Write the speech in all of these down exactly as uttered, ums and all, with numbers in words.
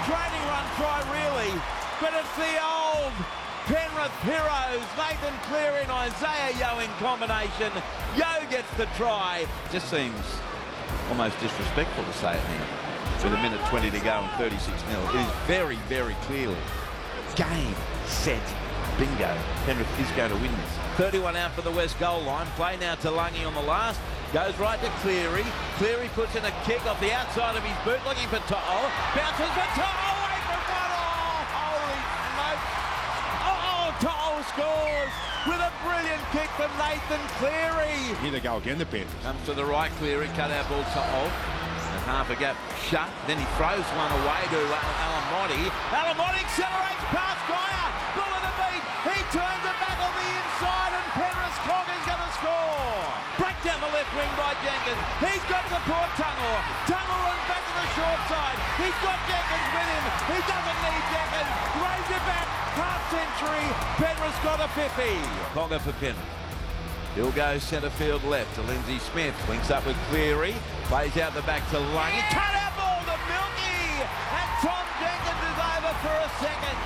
training run try, really, but it's the old Penrith heroes, Nathan Cleary and Isaiah Yeo in combination. Yeo gets the try. Just seems almost disrespectful to say it now. With a minute twenty to go and thirty-six nil. It is very, very clearly game, set, bingo. Penrith is going to win this. thirty-one out for the West goal line. Play now to Lungy on the last. Goes right to Cleary. Cleary puts in a kick off the outside of his boot, looking for To'o. Bounces for To'o, away from one. Oh, holy smokes. Oh, To'o scores with a brilliant kick from Nathan Cleary. Here they go again, the Panthers. Comes to the right, Cleary, cut out ball To'o. And half a gap shut. Then he throws one away to Alamotti. Alamotti accelerates past Guyer. Bull in the beat. He turns it back on the inside, and Penrith's clock is going to score. Break down the left wing by Jenkins. He's got support Tungor. Tungor runs back to the short side. He's got Jenkins with him. He doesn't need Jenkins. Raise it back. Half century. Penrith's got a fifty. Cogger for Penrith. He'll go centre field left to Lindsay Smith. Links up with Cleary. Plays out the back to Lungy. Cut out ball to Milky. And Tom Jenkins is over for a second.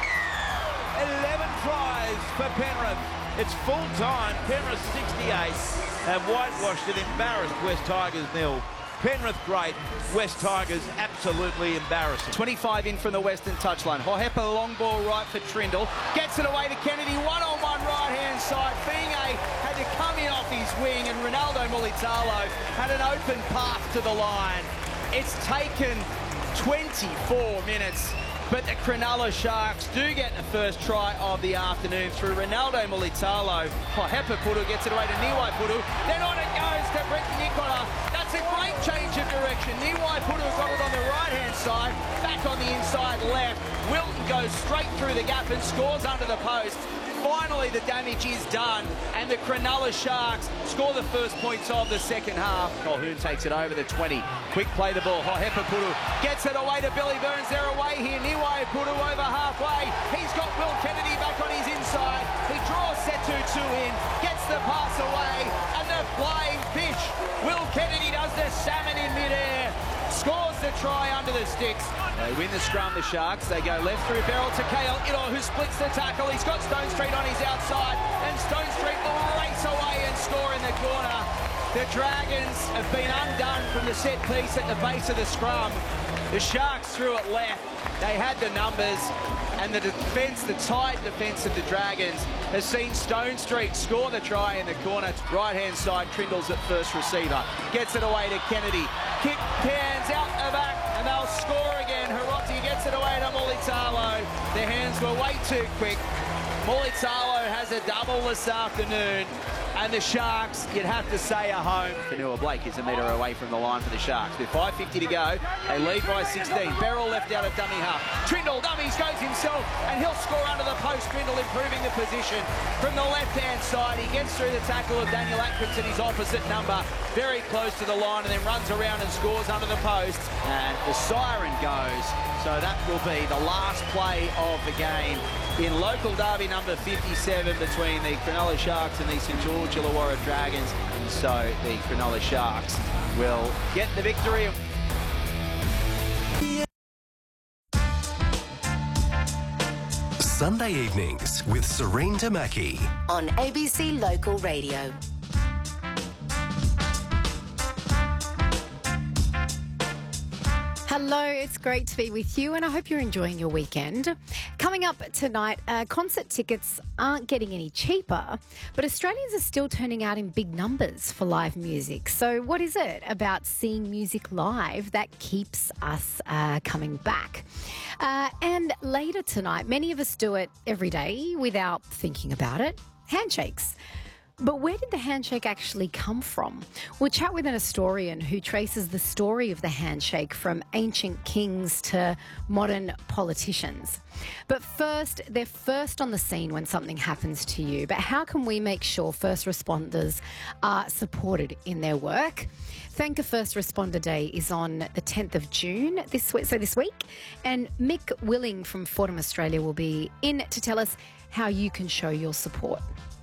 eleven tries for Penrith. It's full time. Penrith sixty-eight. Have whitewashed and embarrassed West Tigers nil. Penrith great, West Tigers absolutely embarrassing. twenty-five in from the western touchline. Hohepa long ball right for Trindle. Gets it away to Kennedy. One-on-one right-hand side. Finge had to come in off his wing, and Ronaldo Mulitalo had an open path to the line. It's taken twenty-four minutes. But the Cronulla Sharks do get the first try of the afternoon through Ronaldo Mulitalo. Hohepa Puru gets it away to Niwai Puru. Then on it goes to Brett Nicola. That's a great change of direction. Niwai Puru got it on the right-hand side, back on the inside left. Wilton goes straight through the gap and scores under the post. Finally, the damage is done, and the Cronulla Sharks score the first points of the second half. Colquhoun takes it over the twenty. Quick play the ball. Hohepa Puru gets it away to Billy Burns. They're away here. Niwai Puru over halfway. He's got Will Kennedy back on his inside. He draws Setu two in, gets the pass away, and the flying fish. Will Kennedy does the salmon in midair. Scores the try under the sticks. They win the scrum, the Sharks. They go left through Beryl to Kale Ito, who splits the tackle. He's got Stone Street on his outside, and Stone Street will race away and score in the corner. The Dragons have been undone from the set piece at the base of the scrum. The Sharks threw it left. They had the numbers, and the defence, the tight defence of the Dragons, has seen Stone Street score the try in the corner. Right-hand side, Trindle's at first receiver. Gets it away to Kennedy. Kick pans out the back, and they'll score again. Hiroti gets it away to Mulitalo. Their hands were way too quick. Mulitalo has a double this afternoon. And the Sharks, you'd have to say, are home. Fanua Blake is a metre away from the line for the Sharks. With five fifty to go, they lead by sixteen. Beryl left out of dummy half. Trindle dummies goes himself, and he'll score under the post. Trindle improving the position from the left-hand side. He gets through the tackle of Daniel Atkinson, his opposite number, very close to the line, and then runs around and scores under the post. And the siren goes. So that will be the last play of the game in local derby number fifty-seven between the Cronulla Sharks and the St George Illawarra Dragons. And so the Cronulla Sharks will get the victory. Sunday evenings with Serene Tamaki on A B C Local Radio. Hello, it's great to be with you, and I hope you're enjoying your weekend. Coming up tonight, uh, concert tickets aren't getting any cheaper, but Australians are still turning out in big numbers for live music. So what is it about seeing music live that keeps us uh, coming back? Uh, and later tonight, many of us do it every day without thinking about it. Handshakes. But where did the handshake actually come from? We'll chat with an historian who traces the story of the handshake from ancient kings to modern politicians. But first, they're first on the scene when something happens to you. But how can we make sure first responders are supported in their work? Thank a First Responder Day is on the tenth of June, this week, so this week. And Mick Willing from Fordham Australia will be in to tell us how you can show your support.